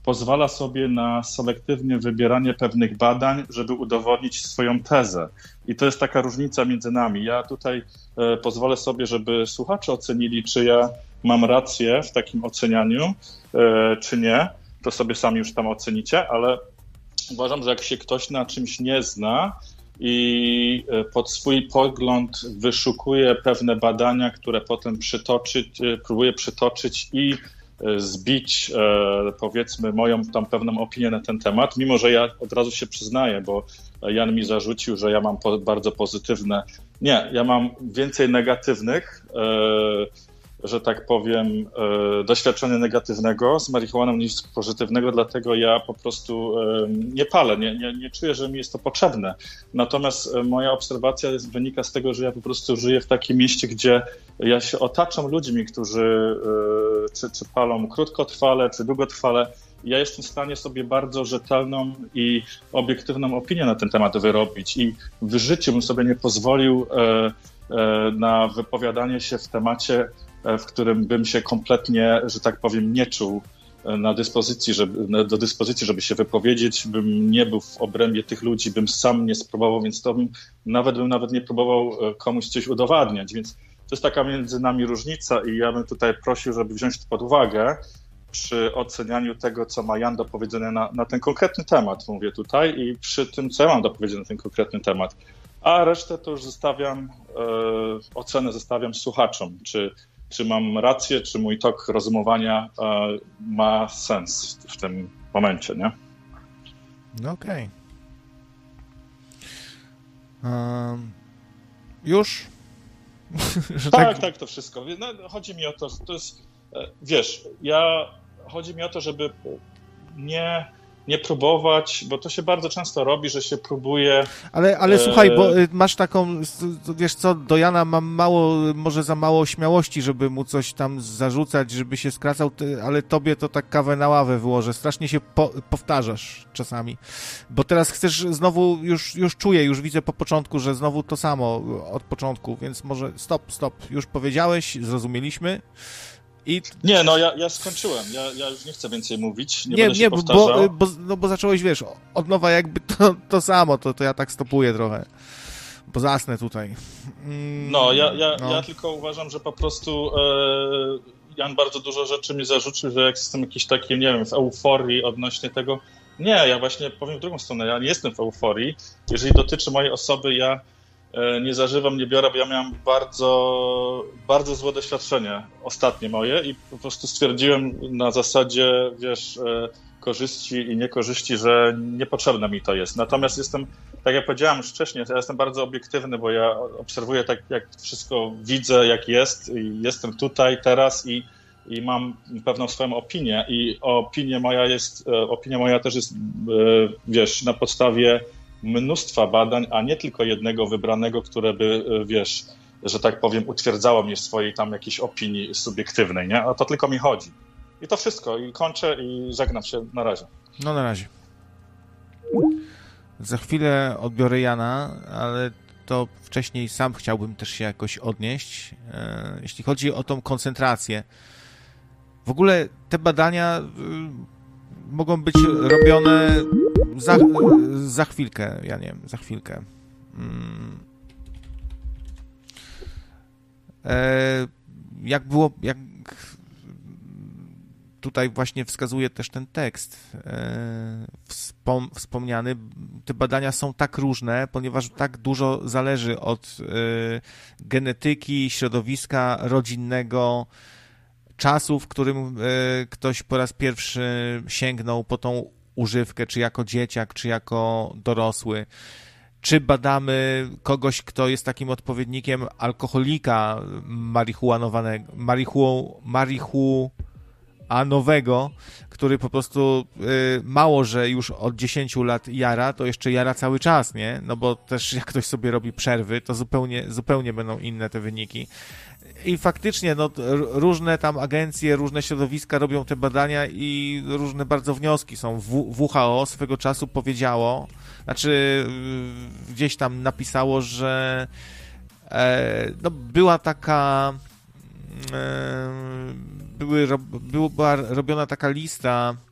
pozwala sobie na selektywne wybieranie pewnych badań, żeby udowodnić swoją tezę. I to jest taka różnica między nami. Ja tutaj pozwolę sobie, żeby słuchacze ocenili, czy ja mam rację w takim ocenianiu, czy nie. To sobie sami już tam ocenicie, ale uważam, że jak się ktoś na czymś nie zna i pod swój pogląd wyszukuje pewne badania, które potem próbuje przytoczyć i zbić, powiedzmy, moją tam pewną opinię na ten temat, mimo że ja od razu się przyznaję, bo Jan mi zarzucił, że ja mam bardzo pozytywne. Nie, ja mam więcej negatywnych, że tak powiem, doświadczenia negatywnego z marihuaną niż pozytywnego, dlatego ja po prostu nie palę, nie czuję, że mi jest to potrzebne. Natomiast moja obserwacja wynika z tego, że ja po prostu żyję w takim mieście, gdzie ja się otaczam ludźmi, którzy czy palą krótkotrwale, czy długotrwale. Ja jestem w stanie sobie bardzo rzetelną i obiektywną opinię na ten temat wyrobić i w życiu bym sobie nie pozwolił na wypowiadanie się w temacie, w którym bym się kompletnie, że tak powiem, nie czuł do dyspozycji, żeby się wypowiedzieć, bym nie był w obrębie tych ludzi, bym sam nie spróbował, więc to bym nawet nie próbował komuś coś udowadniać, więc to jest taka między nami różnica i ja bym tutaj prosił, żeby wziąć to pod uwagę przy ocenianiu tego, co ma Jan do powiedzenia na ten konkretny temat, mówię tutaj, i przy tym, co ja mam do powiedzenia na ten konkretny temat. A resztę to już ocenę zostawiam słuchaczom, czy mam rację, czy mój tok rozumowania ma sens w tym momencie, nie? No okej. Już? Tak, to wszystko. No, chodzi mi o to, że to jest, wiesz, chodzi mi o to, żeby nie próbować, bo to się bardzo często robi, że się próbuje... Ale słuchaj, bo masz taką, wiesz co, do Jana mam może za mało śmiałości, żeby mu coś tam zarzucać, żeby się skracał, ale tobie to tak kawę na ławę wyłożę. Strasznie się powtarzasz czasami, bo teraz chcesz znowu, już czuję, już widzę po początku, że znowu to samo od początku, więc może stop, już powiedziałeś, zrozumieliśmy. Nie, no ja skończyłem. Ja już nie chcę więcej mówić. Nie będę się powtarzał. Bo zacząłeś, wiesz, od nowa jakby to samo, to ja tak stopuję trochę, bo zasnę tutaj. Ja tylko uważam, że po prostu Jan bardzo dużo rzeczy mi zarzucił, że jak jestem jakiś taki, nie wiem, w euforii odnośnie tego. Nie, ja właśnie powiem w drugą stronę, ja nie jestem w euforii. Jeżeli dotyczy mojej osoby, ja nie zażywam, nie biorę, bo ja miałem bardzo, bardzo złe doświadczenie ostatnie moje i po prostu stwierdziłem na zasadzie, wiesz, korzyści i niekorzyści, że niepotrzebne mi to jest. Natomiast jestem, tak jak powiedziałem już wcześniej, ja jestem bardzo obiektywny, bo ja obserwuję tak, jak wszystko widzę, jak jest i jestem tutaj teraz i mam pewną swoją opinię i opinia moja też jest, wiesz, na podstawie mnóstwa badań, a nie tylko jednego wybranego, które by, wiesz, że tak powiem, utwierdzało mnie w swojej tam jakiejś opinii subiektywnej, nie? O to tylko mi chodzi. I to wszystko. I kończę i żegnam się. Na razie. No na razie. Za chwilę odbiorę Jana, ale to wcześniej sam chciałbym też się jakoś odnieść. Jeśli chodzi o tą koncentrację. W ogóle te badania mogą być robione za chwilkę, ja nie wiem, za chwilkę. Jak tutaj właśnie wskazuje też ten tekst wspomniany, te badania są tak różne, ponieważ tak dużo zależy od genetyki, środowiska rodzinnego, czasu, w którym ktoś po raz pierwszy sięgnął po tą używkę, czy jako dzieciak, czy jako dorosły. Czy badamy kogoś, kto jest takim odpowiednikiem alkoholika marihuanowego, który po prostu mało, że już od 10 lat jara, to jeszcze jara cały czas, nie? No bo też jak ktoś sobie robi przerwy, to zupełnie będą inne te wyniki. I faktycznie, no, różne tam agencje, różne środowiska robią te badania i różne bardzo wnioski są. WHO swego czasu powiedziało, znaczy gdzieś tam napisało, że no, była taka była robiona taka lista